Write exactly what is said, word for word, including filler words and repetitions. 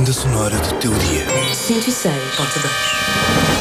banda sonora do teu dia. cento e seis ponto dois.